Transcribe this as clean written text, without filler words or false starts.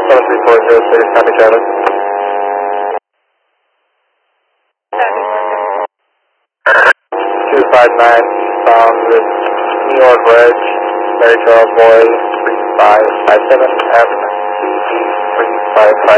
7340, copy Charlie. 259 from the New York Reg, Mary Charles Boy, 3557, MCD 355.